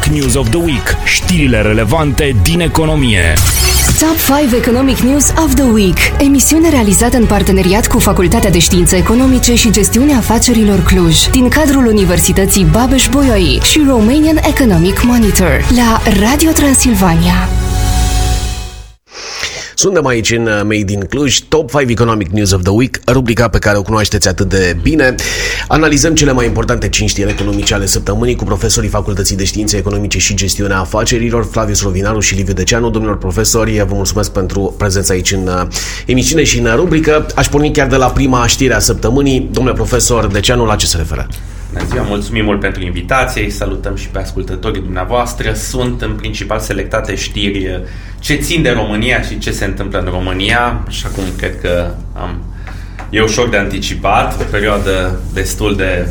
News of the Week. Știrile relevante din economie. Top 5 Economic News of the Week. Emisiune realizată în parteneriat cu Facultatea de Științe Economice și Gestiunea Afacerilor Cluj, din cadrul Universității Babeș-Bolyai și Romanian Economic Monitor, la Radio Transilvania. Suntem aici în Made in Cluj, Top 5 Economic News of the Week, rubrica pe care o cunoașteți atât de bine. Analizăm cele mai importante 5 știri economice ale săptămânii cu profesorii Facultății de Științe Economice și Gestiunea Afacerilor, Flavius Rovinaru și Liviu Deceanu. Domnilor profesori, vă mulțumesc pentru prezența aici în emisiune și în rubrică. Aș porni chiar de la prima știre a săptămânii. Domnule profesor Deceanu, la ce se referă? Bună ziua, mulțumim mult pentru invitație, salutăm și pe ascultătorii dumneavoastră. Sunt în principal selectate știri ce țin de România și ce se întâmplă în România, așa cum cred că e ușor de anticipat, o perioadă destul de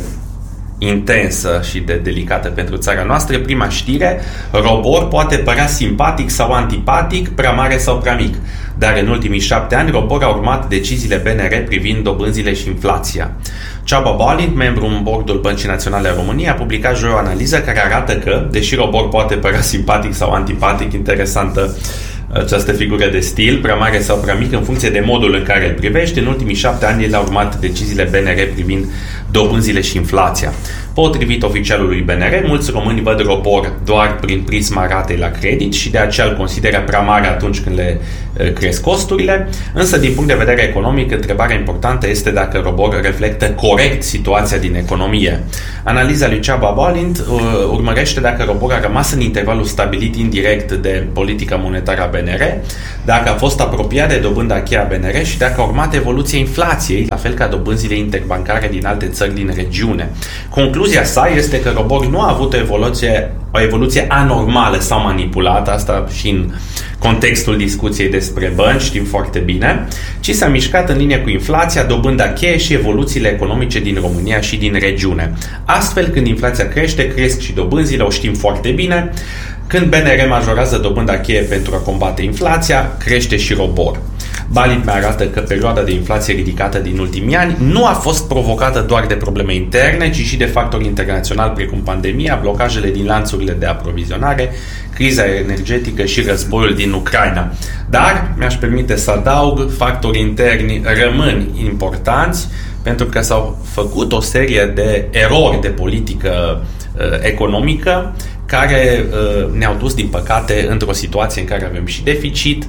intensă și de delicată pentru țara noastră. Prima știre: ROBOR poate părea simpatic sau antipatic, prea mare sau prea mic, dar în ultimii 7 ani ROBOR a urmat deciziile BNR privind dobânzile și inflația. Csaba Balint, membru în bordul Băncii Naționale a României, a publicat joi o analiză care arată că, deși ROBOR poate părea simpatic sau antipatic, interesantă această figură de stil, prea mare sau prea mic, în funcție de modul în care îl privești, în ultimii 7 ani el a urmat deciziile BNR privind dobânzile și inflația. Potrivit oficialului BNR, mulți români văd ROBOR doar prin prisma ratei la credit și de aceea îl consideră prea mare atunci când le cresc costurile, însă din punct de vedere economic, întrebarea importantă este dacă ROBOR reflectă corect situația din economie. Analiza lui Csaba Balint urmărește dacă ROBOR a rămas în intervalul stabilit indirect de politica monetară a BNR, dacă a fost apropiat de dobânda cheie a BNR și dacă a urmat evoluția inflației, la fel ca dobânzile interbancare din alte țări din regiune. Concluzia sa este că ROBOR nu a avut o evoluție anormală sau manipulată, asta și în contextul discuției despre bănci, știm foarte bine, ci s-a mișcat în linie cu inflația, dobânda cheie și evoluțiile economice din România și din regiune. Astfel, când inflația crește, cresc și dobânzile, o știm foarte bine. Când BNR majorează dobânda cheie pentru a combate inflația, crește și ROBOR. Balint mai arată că perioada de inflație ridicată din ultimii ani nu a fost provocată doar de probleme interne, ci și de factori internaționali precum pandemia, blocajele din lanțurile de aprovizionare, criza energetică și războiul din Ucraina. Dar, mi-aș permite să adaug, factorii interni rămân importanți pentru că s-au făcut o serie de erori de politică economică care ne-au dus, din păcate, într-o situație în care avem și deficit,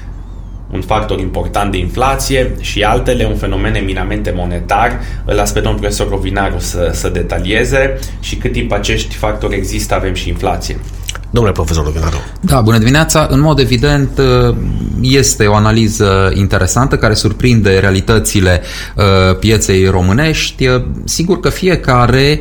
un factor important de inflație și altele, un fenomen eminamente monetar. Îl las pe domnul profesor Rovinaru să detalieze și cât timp acești factori există, avem și inflație. Domnule profesor Rovinaru. Da, bună dimineața. În mod evident, este o analiză interesantă care surprinde realitățile pieței românești. Sigur că fiecare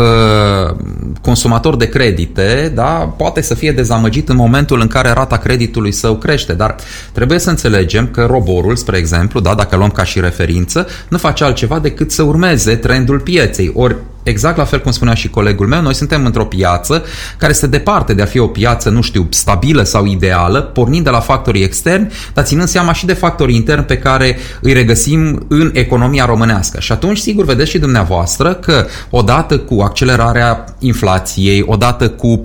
consumator de credite, da, poate să fie dezamăgit în momentul în care rata creditului său crește, dar trebuie să înțelegem că ROBOR-ul, spre exemplu, da, dacă luăm ca și referință, nu face altceva decât să urmeze trendul pieței. Ori, exact la fel cum spunea și colegul meu, noi suntem într-o piață care este departe de a fi o piață, nu știu, stabilă sau ideală, pornind de la factorii externi, dar ținând seama și de factorii interni pe care îi regăsim în economia românească. Și atunci, sigur, vedeți și dumneavoastră că odată cu accelerarea inflației, odată cu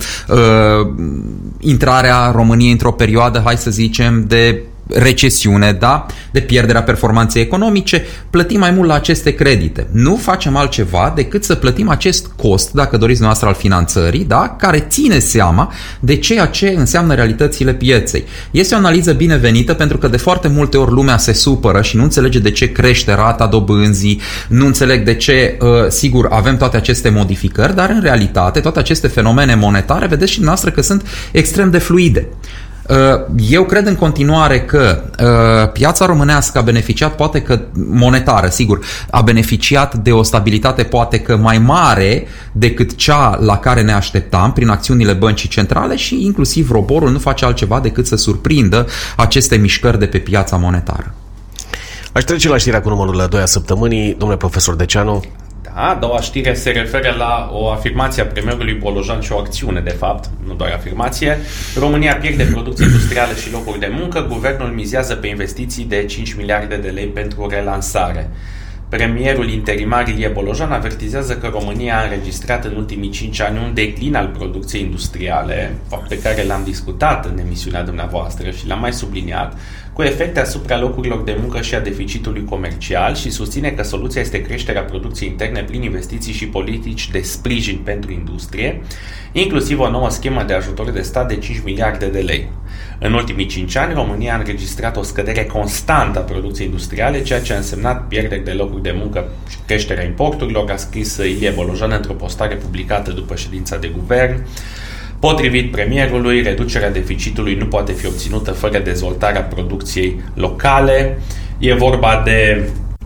intrarea României într-o perioadă, hai să zicem, de recesiune, da? De pierderea performanței economice, plătim mai mult la aceste credite. Nu facem altceva decât să plătim acest cost, dacă doriți noastră, al finanțării, da? Care ține seama de ceea ce înseamnă realitățile pieței. Este o analiză binevenită pentru că de foarte multe ori lumea se supără și nu înțelege de ce crește rata dobânzii, nu înțeleg de ce, sigur, avem toate aceste modificări, dar în realitate toate aceste fenomene monetare, vedeți și dumneavoastră că sunt extrem de fluide. Eu cred în continuare că piața românească a beneficiat, poate că monetară, sigur, a beneficiat de o stabilitate poate că mai mare decât cea la care ne așteptam prin acțiunile băncii centrale și inclusiv ROBOR-ul nu face altceva decât să surprindă aceste mișcări de pe piața monetară. Aș trece la știrea cu numărul 2 a săptămânii. Domnule profesor Deceanu. A doua știre se referă la o afirmație a premierului Bolojan și o acțiune, de fapt, nu doar afirmație. România pierde producție industrială și locuri de muncă. Guvernul mizează pe investiții de 5 miliarde de lei pentru relansare. Premierul interimar Ilie Bolojan avertizează că România a înregistrat în ultimii 5 ani un declin al producției industriale, fapt pe care l-am discutat în emisiunea dumneavoastră și l-am mai subliniat, cu efecte asupra locurilor de muncă și a deficitului comercial, și susține că soluția este creșterea producției interne prin investiții și politici de sprijin pentru industrie, inclusiv o nouă schemă de ajutor de stat de 5 miliarde de lei. În ultimii 5 ani, România a înregistrat o scădere constantă a producției industriale, ceea ce a însemnat pierderi de locuri de muncă și creșterea importurilor, a scris Ilie Bolojan într-o postare publicată după ședința de guvern. Potrivit premierului, reducerea deficitului nu poate fi obținută fără dezvoltarea producției locale. E vorba de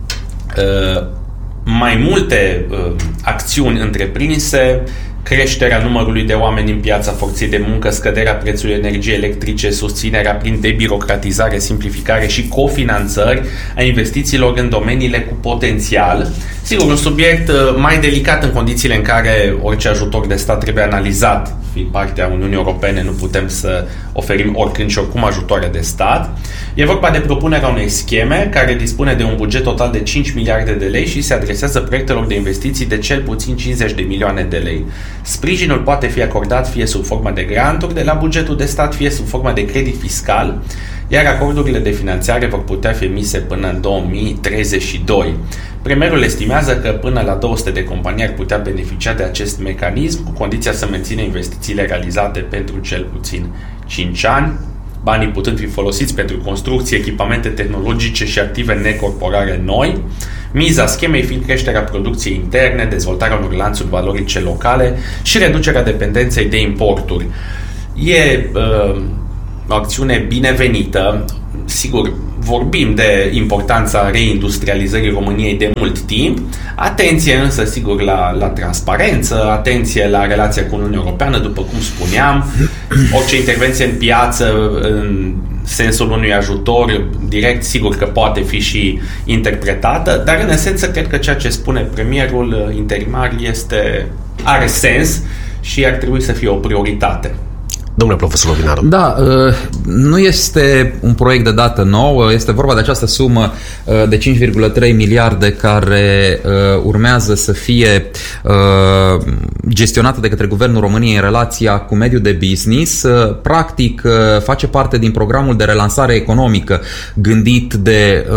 mai multe acțiuni întreprinse, creșterea numărului de oameni în piața forței de muncă, scăderea prețului energiei electrice, susținerea prin debirocratizare, simplificare și cofinanțări a investițiilor în domeniile cu potențial. Sigur, un subiect mai delicat în condițiile în care orice ajutor de stat trebuie analizat. Fiind partea Uniunii Europene, nu putem să oferim oricând și oricum ajutoare de stat. E vorba de propunerea unei scheme care dispune de un buget total de 5 miliarde de lei și se adresează proiectelor de investiții de cel puțin 50 de milioane de lei. Sprijinul poate fi acordat fie sub formă de granturi de la bugetul de stat, fie sub formă de credit fiscal, iar acordurile de finanțare vor putea fi emise până în 2032. Premierul estimează că până la 200 de companii ar putea beneficia de acest mecanism, cu condiția să mențină investițiile realizate pentru cel puțin 5 ani, banii putând fi folosiți pentru construcții, echipamente tehnologice și active necorporare noi, miza schemei fiind creșterea producției interne, dezvoltarea unor lanțuri valorice locale și reducerea dependenței de importuri. E o acțiune binevenită. Sigur, vorbim de importanța reindustrializării României de mult timp. Atenție însă, sigur, la transparență, atenție la relația cu Uniunea Europeană, după cum spuneam. Orice intervenție în piață, în sensul unui ajutor direct, sigur că poate fi și interpretată, dar în esență cred că ceea ce spune premierul interimar are sens și ar trebui să fie o prioritate. Domnule profesor Ovinaru. Da, nu este un proiect de dată nouă, este vorba de această sumă de 5,3 miliarde care urmează să fie gestionată de către Guvernul României în relația cu mediul de business. Practic, face parte din programul de relansare economică gândit de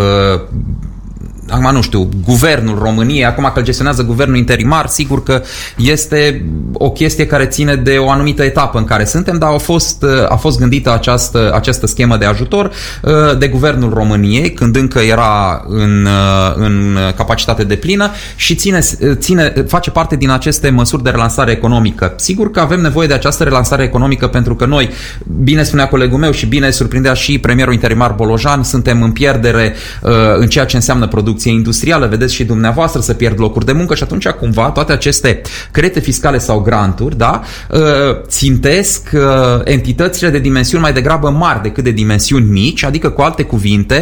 acum nu știu, Guvernul României, acum că îl gestionează Guvernul interimar, sigur că este o chestie care ține de o anumită etapă în care suntem, dar a fost gândită această schemă de ajutor de Guvernul României, când încă era în capacitate deplină și face parte din aceste măsuri de relansare economică. Sigur că avem nevoie de această relansare economică pentru că noi, bine spunea colegul meu și bine surprindea și premierul interimar Bolojan, suntem în pierdere în ceea ce înseamnă producție industrială, vedeți și dumneavoastră, să pierd locuri de muncă și atunci cumva toate aceste credite fiscale sau granturi, da, țintesc entitățile de dimensiuni mai degrabă mari decât de dimensiuni mici, adică cu alte cuvinte,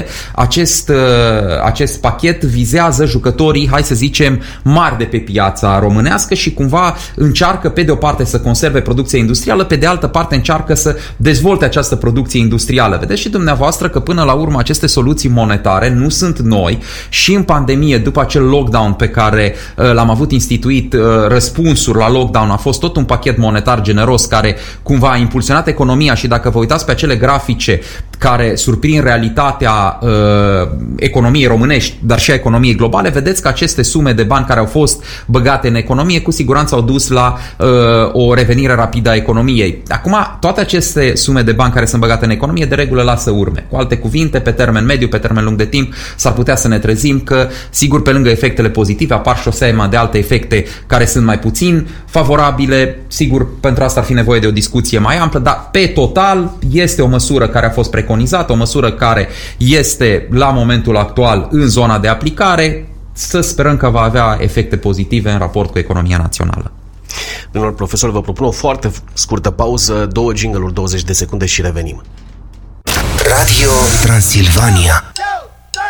acest pachet vizează jucătorii, hai să zicem, mari de pe piața românească și cumva încearcă pe de o parte să conserve producția industrială, pe de altă parte încearcă să dezvolte această producție industrială. Vedeți și dumneavoastră că până la urmă aceste soluții monetare nu sunt noi. Și în pandemie, după acel lockdown pe care l-am avut instituit, răspunsul la lockdown a fost tot un pachet monetar generos care cumva a impulsionat economia și dacă vă uitați pe acele grafice care surprind realitatea economiei românești, dar și a economiei globale, vedeți că aceste sume de bani care au fost băgate în economie cu siguranță au dus la o revenire rapidă a economiei. Acum, toate aceste sume de bani care sunt băgate în economie de regulă lasă urme. Cu alte cuvinte, pe termen mediu, pe termen lung de timp, s-ar putea să ne trezim că, sigur, pe lângă efectele pozitive apar și o seamă de alte efecte care sunt mai puțin favorabile. Sigur, pentru asta ar fi nevoie de o discuție mai amplă, dar pe total este o măsură care a fost preconizată, o măsură care este la momentul actual în zona de aplicare. Să sperăm că va avea efecte pozitive în raport cu economia națională. Domnul profesor, vă propun o foarte scurtă pauză, 2 jingle-uri, 20 de secunde și revenim. Radio Transilvania.